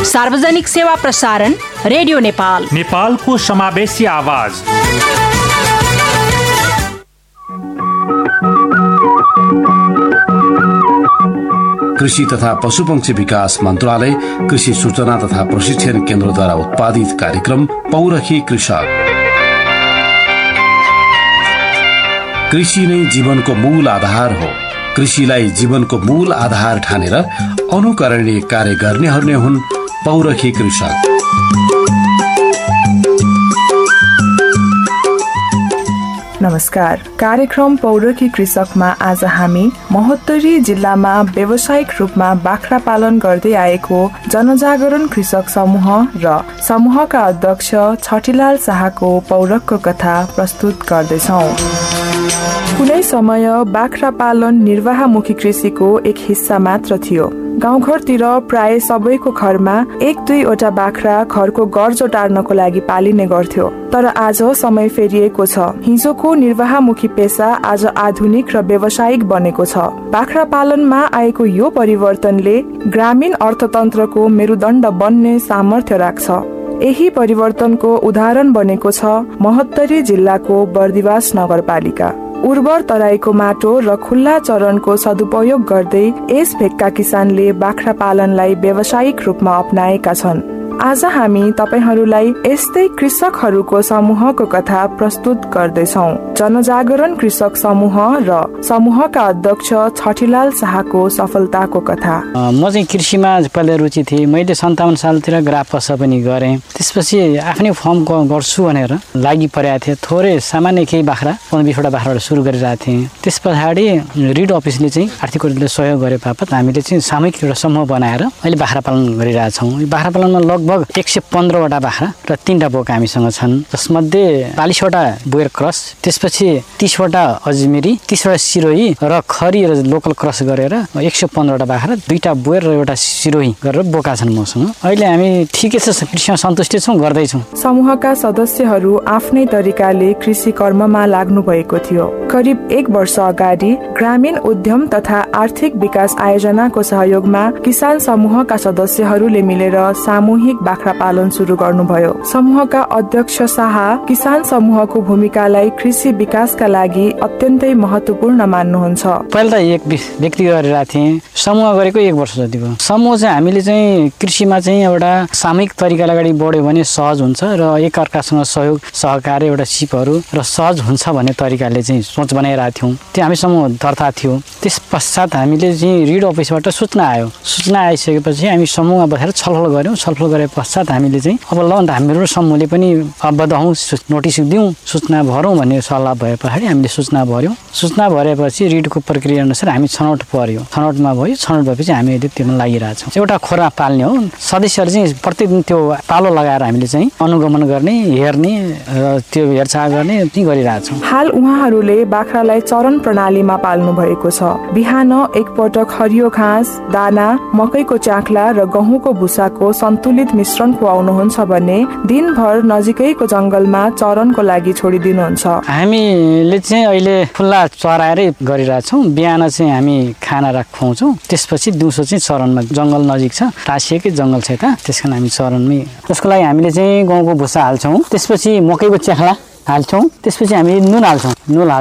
सार्वजनिक सेवा प्रसारण रेडियो नेपाल, नेपालको समावेशी आवाज। कृषि तथा पशुपक्षी विकास मन्त्रालय, कृषि सूचना तथा प्रशिक्षण केन्द्रद्वारा उत्पादित कार्यक्रम पौरखी कृषक। कृषि नै जीवनको मूल आधार हो। कृषिलाई जीवनको मूल आधार ठानेर अनुकरणीय कार्य गर्नेहरू नै हुन् पौरखी कृषक। नमस्कार, कार्यक्रम पौरखी कृषकमा आज हामी महोत्तरी जिल्लामा व्यावसायिक रूपमा बाख्रा पालन गर्दै आएको जनजागरण कृषक समूह र समूहका अध्यक्ष छठीलाल शाहको पौरखको कथा प्रस्तुत गर्दैछौँ। कुनै समय बाख्रा पालन निर्वाहमुखी कृषिको एक हिस्सा मात्र थियो। गाउँघरतिर प्राय सबैको घरमा 1-2वटा बाख्रा घरको गर्जो टार्नको लागि पालिने गर्थ्यो। तर आज समय फेरिएको छ। हिजोको निर्वाहमुखी पेशा आज आधुनिक र व्यावसायिक बनेको छ। बाख्रा पालनमा आएको यो परिवर्तनले ग्रामीण अर्थतन्त्रको मेरुदण्ड बन्ने सामर्थ्य राख्छ। यही परिवर्तनको उदाहरण बनेको छ महोत्तरी जिल्लाको बर्दिवास नगरपालिका। उर्वर तराईको माटो र खुल्ला चरणको सदुपयोग गर्दै यस भेगका किसानले बाख्रा पालनलाई व्यावसायिक रूपमा अपनाएका छन्। आज हामी तपाईहरूलाई यस्तै कृषकहरूको समूहको कथा प्रस्तुत गर्दैछौँ। जनजागरण कृषक समूह र समूहका अध्यक्ष छठीलाल शाहको सफलताको कथा। म चाहिँ कृषिमा पहिला रुचि थिएँ। मैले 57 सालतिर ग्राफस पनि गरेँ। त्यसपछि आफ्नै फर्म गर्छु भनेर लागि परेको थिएँ। थोरै सामान्य केही बाख्रा 15-20वटा बाख्राबाट सुरु गरिरहेको थिएँ। त्यस पछाडि रिड अफिसले चाहिँ आर्थिक रूपले सहयोग गरे बापत हामीले चाहिँ सामूहिक एउटा समूह बनाएर अहिले बाख्रा पालन गरिरहेछौँ। बाख्रा पालनमा लगभग 115वटा बाख्रा र 3वटा बोका हामीसँग छन्, जसमध्ये 40वटा बोयर क्रस, त्यसपछि 30वटा अजमेरी, 30वटा सिरोही र खरी र लोकल क्रस गरेर 115वटा बाख्रा, 2टा बोयर र एउटा सिरोही गरेर बोका छन् मसँग। अहिले हामी ठिकै छ, कृषिमा सन्तुष्टि छौँ, गर्दैछौँ। समूहका सदस्यहरू आफ्नै तरिकाले कृषि कर्ममा लाग्नु भएको थियो। करिब 1 वर्ष अगाडि ग्रामीण उद्यम तथा आर्थिक विकास आयोजनाको सहयोगमा किसान समूहका सदस्यहरूले मिलेर सामूहिक बाख्रा पालन सुरु गर्नुभयो। समूहका अध्यक्ष शाह किसान समूहको भूमिकालाई कृषि विकासका लागि अत्यन्तै महत्त्वपूर्ण मान्नुहुन्छ। पहिला त एक व्यक्ति गरिरहेको थिएँ, समूह गरेको 1 वर्ष जतिको। समूह चाहिँ हामीले चाहिँ कृषिमा चाहिँ एउटा सामूहिक तरिकाले अगाडि बढ्यो भने सहज हुन्छ र एकअर्कासँग सहयोग सहकार्य एउटा सिपहरू र सहज हुन्छ भन्ने तरिकाले चाहिँ सोच बनाइरहेको थियौँ। त्यो हामी समूह दर्ता थियो। त्यस पश्चात हामीले चाहिँ रिड अफिसबाट सूचना आयो। सूचना आइसकेपछि हामी समूहमा बसेर छलफल गऱ्यौँ। छलफल गरे पश्चात हामीले चाहिँ अब ल हाम्रो समूहले पनि अवबद्ध हौँ, नोटिस दिउँ, सूचना भरौँ भन्ने सल्लाह भए पछाडि हामीले सूचना भर्यौँ। सूचना भरेपछि रिडको प्रक्रिया अनुसार हामी छनौट पर्यो। छनौटमा भयो। छनौट भएपछि हामी अहिले त्योमा लागिरहेछौँ। एउटा खोरा पाल्ने हो। सदस्यहरू चाहिँ प्रतिदिन त्यो पालो लगाएर हामीले चाहिँ अनुगमन गर्ने, हेर्ने र त्यो हेरचाह गर्ने गरिरहेछौँ। हाल उहाँहरूले बाख्रालाई चरण प्रणालीमा पाल्नु भएको छ। बिहान एकपटक हरियो घाँस, दाना, मकैको चाख्ला र गहुँको भुसाको सन्तुलित मिश्रण खुवाउनुहुन्छ भने दिनभर नजिकैको जंगलमा चरनको लागि छोडिदिनुहुन्छ। हामीले चाहिँ अहिले खुल्ला चराएरै गरिरहेछौँ। बिहान चाहिँ हामी खाना खुवाउँछौँ। त्यसपछि दिउँसो चाहिँ चरणमा, जंगल नजिक छ, टाँसिएकै जंगल छ यता, त्यसकारण हामी चरणमै। त्यसको लागि हामीले चाहिँ गहुँको भुसा हाल्छौँ। त्यसपछि मकैको च्याख्ला हाल्छौँ। त्यसपछि हामी नुन हाल्छौँ।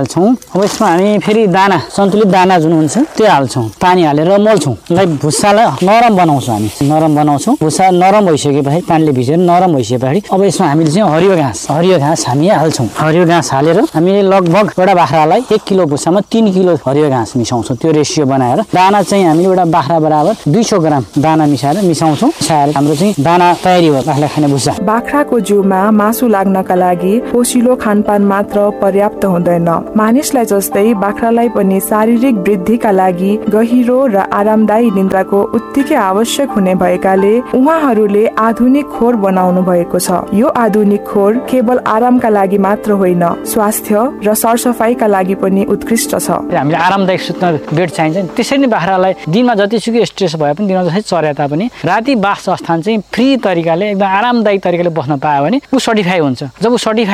अब यसमा हामी फेरि दाना, सन्तुलित दाना जुन हुन्छ त्यो हाल्छौँ। पानी हालेर मल्छौँ। भुसालाई नरम बनाउँछौँ। हामी नरम बनाउँछौँ। भुसा नरम भइसकेपछि पानीले भिजेर नरम भइसकेपछि अब यसमा हामीले चाहिँ हरियो घाँस हामी हाल्छौँ। हरियो घाँस हालेर हामीले लगभग एउटा बाख्रालाई 1 किलो भुसामा 3 किलो हरियो घाँस मिसाउँछौँ। त्यो रेसियो बनाएर दाना चाहिँ हामीले एउटा बाख्रा बराबर 200 ग्राम दाना मिसाउँछौँ। मिसाएर हाम्रो चाहिँ दाना तयारी हो बाख्राले खाने भुसा। बाख्राको जिउमा मासु लाग्नका लागि पोषिलो खानपान मात्र पर्याप्त हुँदैन। मानिसलाई जस्तै बाख्रालाई पनि शारीरिक वृद्धिका लागि गहिरो र आरामदायी निन्द्राको उत्तिकै आवश्यक हुने भएकाले उहाँहरूले आधुनिक खोर बनाउनु भएको छ। यो आधुनिक खोर केवल आरामका लागि मात्र होइन, स्वास्थ्य र सरसफाइका लागि पनि उत्कृष्ट छ। हामीले आरामदायक सुत्न बेड चाहिन्छ। त्यसरी नै बाख्रालाई दिनमा जतिसुकै स्ट्रेस भए पनि, दिनमा जसरी चरे तापनि राति बासस्थान चाहिँ फ्री तरिकाले एकदम आरामदायी तरिकाले बस्न पायो भने ऊ सर्टिफाई हुन्छ। जब ऊ सर्टिफाई हुन्छ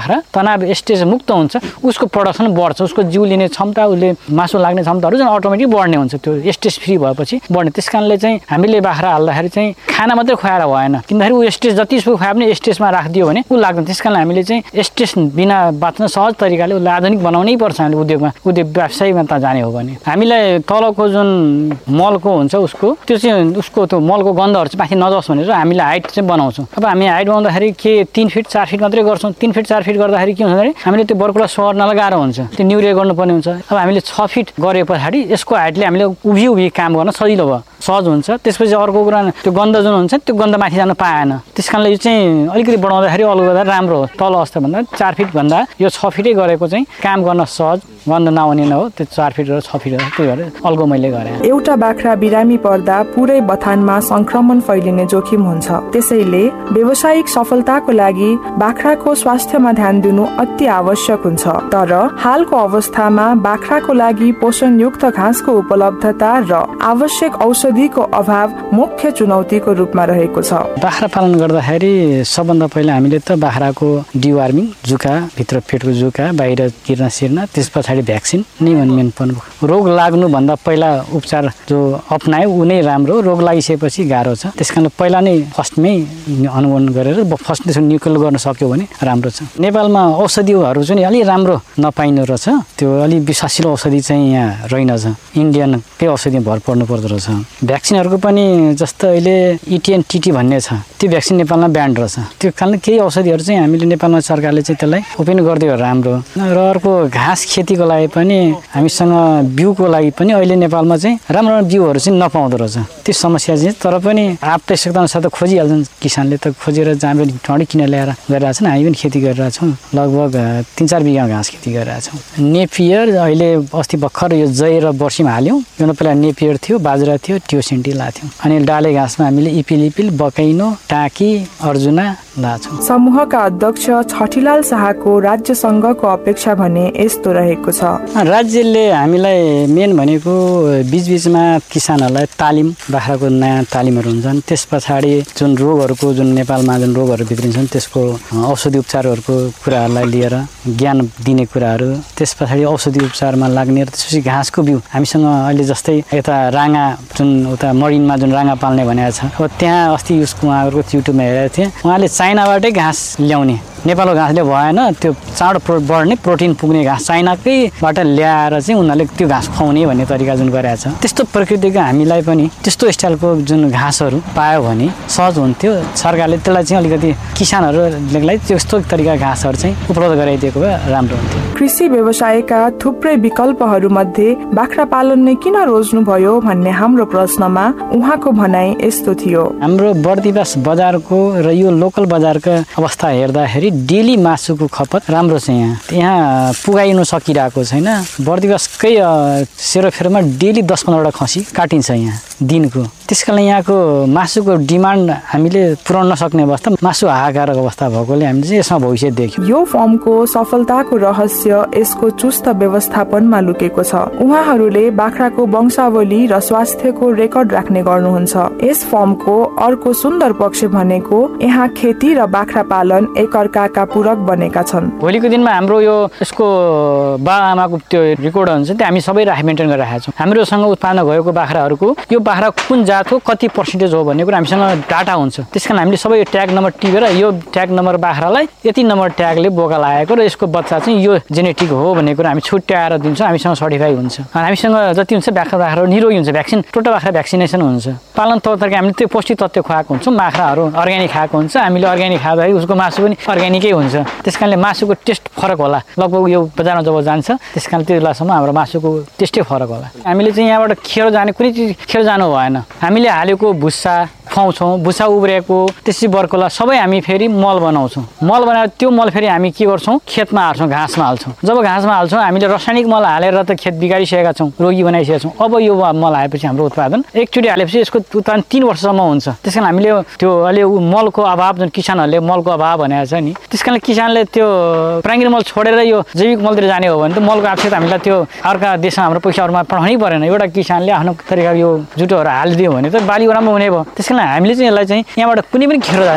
बाख्रा तनाव स्ट्रेस मुक्त हुन्छ उसको प्रोडक्सन बढ्छ, उसको जिउ लिने क्षमता, उसले मासु लाग्ने क्षमताहरू चाहिँ अटोमेटिक बढ्ने हुन्छ, त्यो स्ट्रेस फ्री भएपछि बढ्ने। त्यस कारणले चाहिँ हामीले बाख्रा हाल्दाखेरि चाहिँ खाना मात्रै खुवाएर भएन, किनभने ऊ स्ट्रेस जति खुवाए पनि स्ट्रेसमा राखिदियो भने ऊ लाग्दैन। त्यस कारण हामीले चाहिँ स्ट्रेस बिना बाँच्न सहज तरिकाले उसलाई आधुनिक बनाउनै पर्छ। हामीले उद्योग व्यवसायमा त जाने हो भने हामीलाई तलको जुन मलको हुन्छ त्यो चाहिँ उसको त्यो मलको गन्धहरू चाहिँ माथि नजाओस् भनेर हामीले हाइट चाहिँ बनाउँछौँ। अब हामी हाइट बनाउँदाखेरि के 3 फिट 4 फिट मात्रै गर्छौँ। 3 फिट 4 फिट गर्दाखेरि के हुन्छ भने हामीले त्यो बर्कुला सर्नलाई गाह्रो हुन्छ, त्यो न्युरे गर्नुपर्ने हुन्छ। अब हामीले 6 फिट गरे पछाडि यसको हाइटले हामीले उभि काम गर्न सजिलो भयो, सहज हुन्छ। त्यसपछि अर्को कुरा त्यो गन्ध जुन हुन्छ त्यो गन्ध माथि जान पाएन। त्यस कारणले यो चाहिँ अलिकति बढाउँदाखेरि अल्गो गर्दा राम्रो हो। तल अवस्थाभन्दा 4 फिट भन्दा यो 6 फिटै गरेको चाहिँ काम गर्न सहज, गन्ध नआउने न हो। त्यो 4 फिट र 6 फिट त्यो गरेर अल्गो मैले गरेँ। एउटा बाख्रा बिरामी पर्दा पुरै बथानमा संक्रमण फैलिने जोखिम हुन्छ। त्यसैले व्यावसायिक सफलताको लागि बाख्राको स्वास्थ्यमा ध्यान दिनु अति आवश्यक हुन्छ। तर हालको अवस्थामा बाख्राको लागि पोषणयुक्त घाँसको उपलब्धता र आवश्यक औषधिको अभाव मुख्य चुनौतीको रूपमा रहेको छ। बाख्रा पालन गर्दाखेरि सबभन्दा पहिला हामीले त बाख्राको डिवार्मिङ, जुका भित्र पेटको जुका बाहिर किर्न सिर्न, त्यस पछाडि भ्याक्सिन नै मेन पर्नु। रोग लाग्नुभन्दा पहिला उपचार जो अपनायो ऊ नै राम्रो, रोग लागिसकेपछि गाह्रो छ। त्यस कारण पहिला नै फर्स्टमै अनुगमन गरेर फर्स्ट निकल गर्न सक्यो भने राम्रो छ। नेपालमा औषधिहरू चाहिँ अलि राम्रो नपाइनु रहेछ, त्यो अलि विश्वासिलो औषधि चाहिँ यहाँ रहेनछ, इन्डियनकै औषधिमा भर पर्नु पर्दो रहेछ। भ्याक्सिनहरूको पनि जस्तो अहिले इटिएन टिटी भन्ने छ, त्यो भ्याक्सिन नेपालमा ब्यान्ड रहेछ। त्यो कारण केही औषधिहरू चाहिँ हामीले नेपालमा सरकारले चाहिँ त्यसलाई ओपन गरिदियो राम्रो। र अर्को घाँस खेतीको लागि पनि हामीसँग बिउको लागि पनि अहिले नेपालमा चाहिँ राम्रो बिउहरू चाहिँ नपाउँदो रहेछ। त्यो समस्या चाहिँ तर पनि आवश्यकता अनुसार त खोजिहाल्छन् किसानले, त खोजेर जहाँ ठडी किनेर ल्याएर गरिरहेछन्। हामी पनि खेती गरिरहेछौँ, लगभग 3-4 बिघा घाँस खेती गरिरहेछौँ। नेपियर अहिले अस्ति भर्खर यो जय र वर्षीमा हाल्यौँ। यो पहिला नेपियर थियो, बाजरा थियो, ट्योसेन्टी लाथ्यौँ। अनि डाले घाँसमा हामीले इपिलिपिल, बकैनो, टाकी, अर्जुना लाछौँ। समूहका अध्यक्ष छठीलाल शाहको राज्य संघको अपेक्षा भने यस्तो रहेको छ। राज्यले हामीलाई मेन भनेको बीचबीचमा किसानहरूलाई तालिम, बाख्राको नयाँ तालिमहरू हुन्छन्। त्यस पछाडि जुन रोगहरूको, जुन नेपालमा जुन रोगहरू भित्रिन्छन् त्यसको औषधि उपचारहरूको कुराहरूलाई लिएर ज्ञान दिने कुराहरू, त्यस पछाडि औषधि उपचारमा लाग्ने, त्यसपछि घाँसको बिउ हामीसँग अहिले जस्तै यता राँगा जुन उता मरिनमा जुन राँगा पाल्ने भनेको छ, अब त्यहाँ अस्ति उसको उहाँहरूको युट्युबमा हेरेको थिएँ, उहाँले चाइनाबाटै घाँस ल्याउने, नेपालको घाँसले भएन, त्यो चाँडो बढ्ने प्रोटिन पुग्ने घाँस चाइनाकैबाट ल्याएर चाहिँ उनीहरूले त्यो घाँस खुवाउने भन्ने तरिका जुन गरेको छ। त्यस्तो प्रकृतिको हामीलाई पनि त्यस्तो स्टाइलको जुन घाँसहरू पायो भने सहज हुन्थ्यो। सरकारले त्यसलाई चाहिँ अलिकति किसानहरूलाई त्यस्तो तरिका घाँसहरू चाहिँ उपलब्ध गराइदिएको भए राम्रो हुन्थ्यो। कृषि व्यवसायका थुप्रै विकल्पहरूमध्ये बाख्रा पालन नै किन रोज्नुभयो भन्ने हाम्रो प्रश्नमा उहाँको भनाइ यस्तो थियो। हाम्रो बर्दिवास बजारको र यो लोकल बजारको अवस्था हेर्दाखेरि डेली मासुको खपत राम्रो छ। यहाँ पुगाइनु सकिरहेको छैन। बर्दिवासकै सेरोफेरोमा डेली 10-15वटा खसी काटिन्छ यहाँ दिनको। त्यसकारण यहाँको मासुको डिमान्ड हामीले पुर्याउन नसक्ने अवस्था, मासु हाहाकारको अवस्था भएकोले हामीले चाहिँ यसमा भविष्य देख्यौँ। यो फर्मको सफलताको रहस्य यसको चुस्त व्यवस्थापनमा लुकेको छ। उहाँहरूले बाख्राको वंशावली र स्वास्थ्यको रेकर्ड राख्ने गर्नुहुन्छ। यस फर्मको अर्को सुन्दर पक्ष भनेको यहाँ खेती र बाख्रा पालन एकअर्काका पूरक बनेका छन्। भोलिको दिनमा हाम्रो यो यसको बाआमाको त्यो रेकर्ड हुन्छ त्यो हामी सबै मेन्टेन गरेर राखेका छौँ। हामीहरूसँग उत्पादन भएको बाख्राहरूको यो बाख्रा कुन जातको कति पर्सेन्टेज हो भन्ने कुरा हामीसँग डाटा हुन्छ। त्यसकारण हामीले सबै ट्याग नम्बर टिपेर यो ट्याग नम्बर बाख्रालाई यति नम्बर ट्यागले बोका लागेको र यसको बच्चा चाहिँ यो जेनेटिक हो भन्ने कुरा हामी छुट्याएर दिन्छौँ। हामीसँग सर्टिफाई हुन्छ। हामीसँग जति हुन्छ बाख्रा निरोगी हुन्छ, भ्याक्सिन टोटल बाख्रा भ्याक्सिनेसन हुन्छ। पालन तौरतरिका हामीले त्यो पौष्टिक तत्त्व खुवाएको हुन्छौँ। बाख्राहरू अर्ग्यानिक खाएको हुन्छ। हामीले अर्ग्यानिक खाँदाखेरि उसको मासु पनि अर्ग्यानिकै हुन्छ। त्यसकारणले मासुको टेस्ट फरक होला। लगभग यो बजारमा जब जान्छ त्यसकारण त्यो बेलासम्म हाम्रो मासुको टेस्टै फरक होला। हामीले चाहिँ यहाँबाट खेर जाने कुनै चिज खेर जानु भएन। हामीले हालेको भुस्सा खुवाउँछौँ, भुस्सा उब्रेको त्यसै बर्कोला सबै हामी फेरि मल बनाउँछौँ। मल बनाएर त्यो मल फेरि हामी के गर्छौँ, खेतमा हाल्छौँ, घाँसमा हाल्छौँ। जब घाँसमा हाल्छौँ हामीले रासायनिक मल हालेर त खेत बिगारिसकेका छौँ, रोगी बनाइसकेका छौँ। अब यो मल हालेपछि हाम्रो उत्पादन एकचोटि हालेपछि यसको उत्पादन 3 वर्षसम्म हुन्छ। त्यस कारण हामीले त्यो अहिले मलको अभाव, जुन किसानहरूले मलको अभाव भनेको छ नि, त्यस कारण किसानले त्यो प्राङ्गिक मल छोडेर यो जैविक मलतिर जाने हो भने त मलको आवश्यकता हामीलाई त्यो अर्का देशमा हाम्रो पैसाहरूमा पठाउनै परेन। एउटा किसानले आफ्नो तरिका यो जुटोहरू हालिदियो भने त बाली राम्रो हुने भयो। त्यस कारण हामीले चाहिँ यसलाई चाहिँ यहाँबाट कुनै पनि खेर जाँदैन।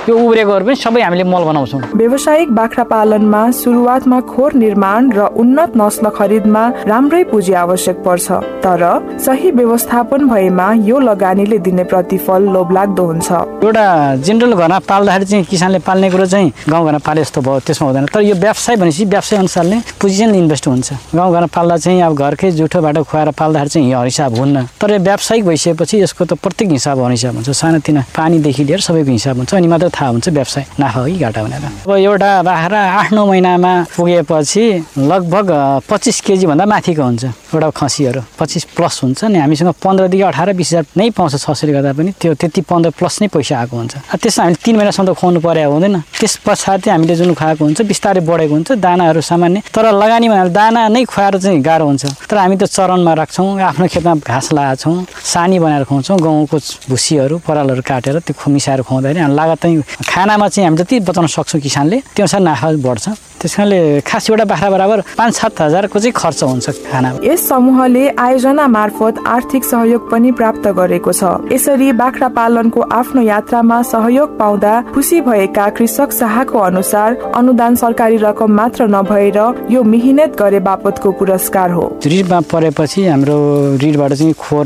यो उब्रेकोहरू पनि सबै हामीले मल बनाउँछौँ। व्यावसायिक बाख्रा पालनमा सुरुवातमा खोर निर्माण र उन्नत नस्ल खरिदमा राम्रै पुँजी आवश्यक पर्छ, तर सही व्यवस्थापन भएमा यो लगानीले दिने प्रतिफल लोभलाग्दो हुन्छ। एउटा जेनरल घरमा पाल्दाखेरि चाहिँ किसानले पाल्ने कुरो चाहिँ गाउँघरमा पाले जस्तो भयो, त्यसमा हुँदैन। तर यो व्यवसाय भनेपछि व्यवसाय अनुसारले पुँजी चाहिँ इन्भेस्ट हुन्छ। गाउँघरमा पाल्दा चाहिँ अब घरकै जुठो बाटो खुवाएर पाल्दाखेरि चाहिँ हिसाब हुन्न, तर व्यावसायिक भइसकेपछि यसको त प्रत्येक हिसाब हिसाब हुन्छ। सानातिना पानीदेखि लिएर सबैको हिसाब हुन्छ, अनि मात्र थाहा हुन्छ व्यवसाय नाफा हो कि घाटा भनेर। अब एउटा बाख्रा 8-9 महिनामा पुगेपछि लगभग 25 केजी भन्दा माथिको हुन्छ एउटा खसीहरू, 25 प्लस हुन्छ। अनि हामीसँग 15देखि 18-20 हजार नै पाउँछ 600ले गर्दा पनि, त्यो त्यति 15 प्लस नै पैसा आएको हुन्छ। त्यसमा हामीले 3 महिनासम्म खुवाउनु पर्यो हुँदैन। त्यस पछाडि हामीले जुन खुवाएको हुन्छ बिस्तारै बढेको हुन्छ दानाहरू सामान्य, तर लगानी भनेर दाना नै खुवाएर चाहिँ गाह्रो हुन्छ। तर हामी त चरणमा राख्छौँ, आफ्नो खेतमा घाँस लगाएको छौँ, सानी बनाएर खुवाउँछौँ, गहुँको भुसीहरू परालहरू काटेर त्यो मिसाएर खुवाउँदाखेरि लागत चाहिँ खानामा चाहिँ हामी जति बचाउन सक्छौँ किसानले त्यो अनुसार नाफा बढ्छ। त्यस कारणले खास एउटा बाख्रा बराबर 5-7 हजारको चाहिँ खर्च हुन्छ खाना। यस समूहले आयोजना मार्फत आर्थिक सहयोग पनि प्राप्त गरेको छ। यसरी बाख्रा पालनको आफ्नो यात्रामा सहयोग पाउँदा खुसी भएका कृषक शाहको अनुसार अनुदान सरकारी रकम मात्र नभएर यो मिहिनेत गरे बापतको पुरस्कार हो। ऋणमा परेपछि हाम्रो ऋणबाट चाहिँ खोर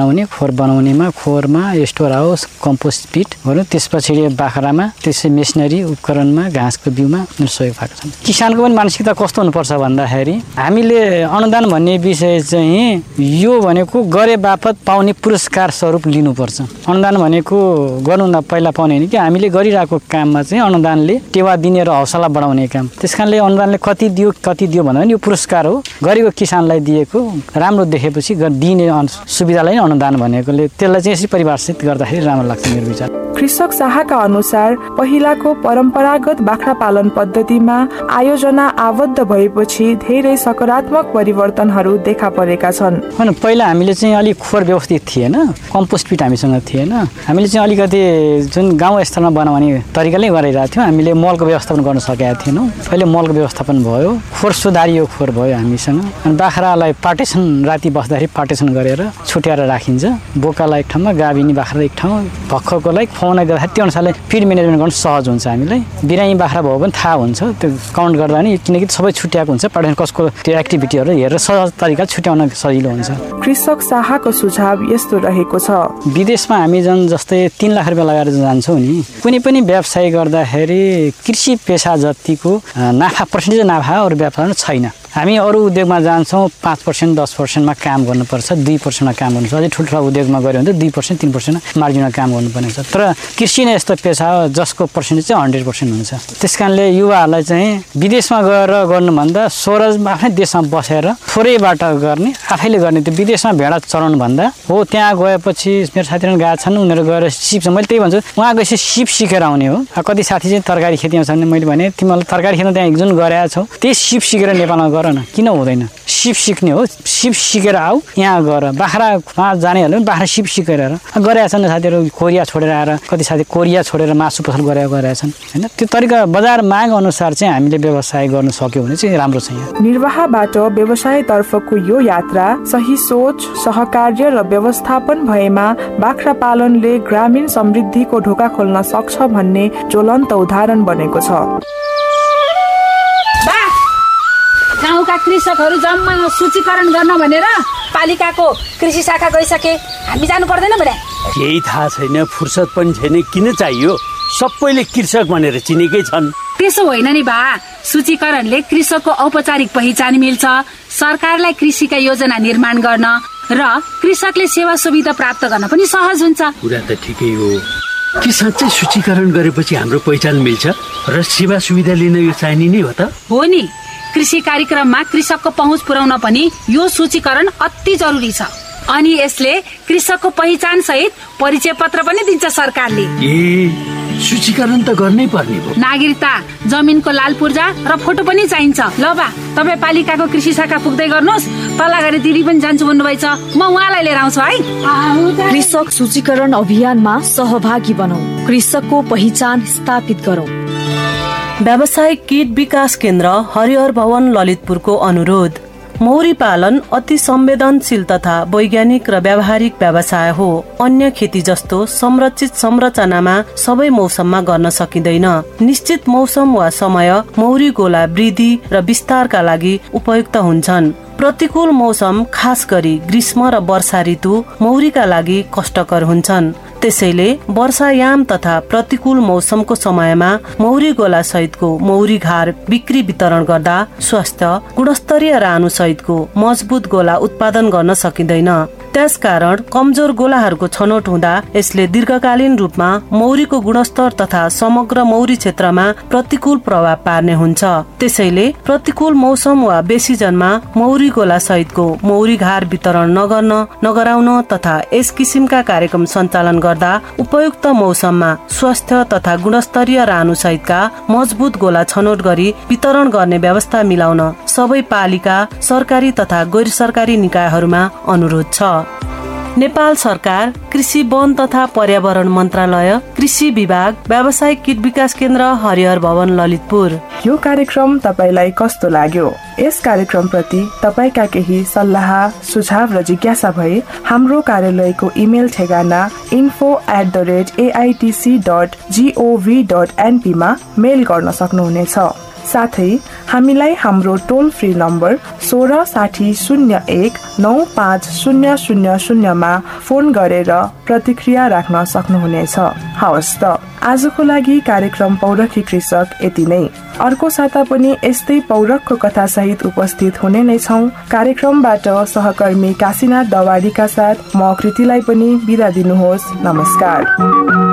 बनाउनेमा खोरमा स्टोर हाउस कम्पोस्ट पिट भनौँ, त्यसपछि बाख्रामा त्यसै मेसिनरी उपकरणमा घाँसको बिउमा सहयोग भएको छ। किसानको पनि मानसिकता कस्तो हुनुपर्छ भन्दाखेरि हामीले अनुदान भन्ने विषय चाहिँ यो भनेको गरे बापत पाउने पुरस्कार स्वरूप लिनुपर्छ। अनुदान भनेको गर्नुभन्दा पहिला पाउने होइन कि हामीले गरिरहेको काममा चाहिँ अनुदानले टेवा दिने र हौसला बढाउने काम। त्यस कारणले अनुदानले कति दियो भन्दा पनि यो पुरस्कार हो, गरेको किसानलाई दिएको राम्रो देखेपछि दिने सुविधालाई नै अनुदान भनेकोले त्यसलाई चाहिँ यसरी परिभाषित गर्दाखेरि राम्रो लाग्छ मेरो विचार। कृषक शाहका अनुसार पहिलाको परम्परागत बाख्रा पालन पद्धतिमा आयोजना आबद्ध भएपछि धेरै सकारात्मक परिवर्तनहरू देखा परेका छन्। पहिला हामीले चाहिँ अलिक खोर व्यवस्थित थिएन, कम्पोस्ट पिट हामीसँग थिएन। हामीले चाहिँ अलिकति जुन गाउँ स्तरमा बनाउने तरिकाले गरिरहेको थियौँ, हामीले मलको व्यवस्थापन गर्न सकेका थिएनौँ। अहिले मलको व्यवस्थापन भयो, खोर सुधारियो खोर भयो हामीसँग। अनि बाख्रालाई पार्टेसन राति बस्दाखेरि पार्टेसन गरेर छुट्याएर राखिन्छ, बोकालाई एक ठाउँमा, गाभिनी बाख्रा एक ठाउँ, भक्खरकोलाई खुवाउन गर्दाखेरि त्यो अनुसारले फिड म्यानेजमेन्ट गर्न सहज हुन्छ। हामीलाई बिरामी बाख्रा भयो भने थाहा हुन्छ त्यो काउन्ट गर्दा नि, किनकि सबै छुट्याएको हुन्छ, पार्टेसन कसको त्यो एक्टिभिटीहरू हेरेर सहज तरिका छुट्याउन सजिलो हुन्छ। कृषक शाहको सुझाव यस्तो रहेको छ, विदेशमा हामी जस्तै 3 लाख रुपियाँ लगाएर जान्छौँ नि, कुनै पनि व्यवसाय गर्दाखेरि कृषि पेसा जतिको नाफा पर्सेन्टेज नाफा अरू व्यवसायमा छैन। हामी अरू उद्योगमा जान्छौँ 5%, 10%मा काम गर्नुपर्छ, 2%मा काम गर्नुपर्छ। अझै ठुल्ठुला उद्योगमा गऱ्यो भने त 2%, 3% मार्जिनमा काम गर्नुपर्ने हुन्छ। तर कृषि नै यस्तो पेसा हो जसको पर्सेन्टेज चाहिँ 100% हुन्छ। त्यस कारणले युवाहरूलाई चाहिँ विदेशमा गएर गर्नुभन्दा स्वराजमा आफ्नै देशमा बसेर थोरैबाट गर्ने, आफैले गर्ने। त्यो विदेशमा भेडा चराउनुभन्दा हो त्यहाँ गएपछि मेरो साथीहरू गएका छन्, उनीहरू गएर सिप्छ। मैले त्यही भन्छु, उहाँ गएपछि सिप सिकेर आउने हो। कति साथी चाहिँ तरकारी खेतीमा छन्, मैले भने तिमीलाई तरकारी खेतीमा त्यहाँ जुन गरेका छौ त्यही सिप सिकेर नेपालमा गर न, किन हुँदैन? सिप सिक्ने हो, सिप सिकेर आऊ, यहाँ गर। बाख्रामा जानेहरूले पनि बाख्रा सिप सिकेर गरेका छन् साथीहरू। कोरिया छोडेर आएर कति साथी कोरिया छोडेर मासु पसल गरेका छन् होइन। त्यो तरिका बजार माग अनुसार चाहिँ हामीले व्यवसाय गर्न सक्यो भने चाहिँ राम्रो छ। यहाँ निर्वाहबाट व्यवसायतर्फको यो यात्रा सही सोच, सहकार्य र व्यवस्थापन भएमा बाख्रा पालनले ग्रामीण समृद्धिको ढोका खोल्न सक्छ भन्ने ज्वलन्त उदाहरण बनेको छ। गाउँका कृषकहरू जम्मा सूचीकरण गर्न भनेर पालिकाको कृषि शाखा गइसके, हामी जानु पर्दैन भने? केही थाहा छैन, फुर्सद पनि छैन, किन चाहियो? सबैले कृषक भनेर चिनेकै छन्। त्यसो होइन नि बा, सूचीकरणले कृषकको औपचारिक पहिचान मिल्छ, सरकारलाई कृषिका योजना निर्माण गर्न र कृषकले सेवा सुविधा प्राप्त गर्न पनि सहज हुन्छ। कुरा त ठिकै हो, के साँच्चै सूचीकरण गरेपछि हाम्रो पहिचान मिल्छ र सेवा सुविधा लिन यो चाहिने नै हो त? हो नि, कृषि कार्यक्रममा कृषकको पहुँच पुर्याउन पनि यो सूचीकरण अति जरुरी छ। अनि यसले कृषकको पहिचान सहित परिचय पत्र पनि दिन्छ सरकारले। ए, सूचीकरण त गर्नै पर्ने हो। नागरिकता, जमिनको लाल पूर्जा र फोटो पनि चाहिन्छ। ल बा, तपाईँ पालिकाको कृषि शाखा पुग्दै गर्नुहोस्। तल्लाघारी दिदी पनि जान्छु भन्नुभएछ, म उहाँलाई लिएर आउँछु है। कृषक सूचीकरण अभियानमा सहभागी बनौं, कृषकको पहिचान स्थापित गरौं। व्यावसायिक कीट विकास केन्द्र हरिहर भवन ललितपुरको अनुरोध। मौरी पालन अति संवेदनशील तथा वैज्ञानिक र व्यावहारिक व्यवसाय हो। अन्य खेती जस्तो संरचित संरचनामा सबै मौसममा गर्न सकिँदैन। निश्चित मौसम वा समय मौरी गोला वृद्धि र विस्तारका लागि उपयुक्त हुन्छन्। प्रतिकूल मौसम खास गरी ग्रीष्म र वर्षा ऋतु मौरीका लागि कष्टकर हुन्छन्। त्यसैले वर्षायाम तथा प्रतिकूल मौसमको समयमा मौरी गोला सहितको मौरी घार बिक्री वितरण गर्दा स्वास्थ्य गुणस्तरीय रानु सहितको मजबुत गोला उत्पादन गर्न सकिँदैन। त्यसकारण कमजोर गोलाहरूको छनौट हुँदा यसले दीर्घकालीन रूपमा मौरीको गुणस्तर तथा समग्र मौरी क्षेत्रमा प्रतिकूल प्रभाव पार्ने हुन्छ। त्यसैले प्रतिकूल मौसम वा बेसिजनमा मौरी गोला सहितको मौरी घार वितरण नगराउन तथा यस किसिमका कार्यक्रम सञ्चालन गर्दा उपयुक्त मौसममा स्वास्थ्य तथा गुणस्तरीय रानु सहितका मजबुत गोला छनौट गरी वितरण गर्ने व्यवस्था मिलाउन सबै पालिका, सरकारी तथा गैर सरकारी निकायहरूमा अनुरोध छ। नेपाल सरकार, कृषि वन तथा पर्यावरण मन्त्रालय, कृषि विभाग, व्यावसायिक कीट विकास केन्द्र, हरिहर भवन, ललितपुर। यो कार्यक्रम तपाईलाई कस्तो लाग्यो? यस कार्यक्रम प्रति तपाईका केही सल्लाह, सुझाव र जिज्ञासा भए हाम्रो कार्यालयको इमेल ठेगाना info@aitc.gov.np मा मेल गर्न सक्नुहुनेछ। साथै हामीलाई हाम्रो टोल फ्री नम्बर 1660019500 मा फोन गरेर प्रतिक्रिया राख्न सक्नुहुनेछ। हवस् त, आजको लागि कार्यक्रम पौरखी कृषक यति नै। अर्को साता पनि यस्तै पौरखको कथा सहित उपस्थित हुने नै छौं। कार्यक्रमबाट सहकर्मी काशीनाथ दवाडीका साथ म कृतिलाई पनि बिदा दिनुहोस्। नमस्कार।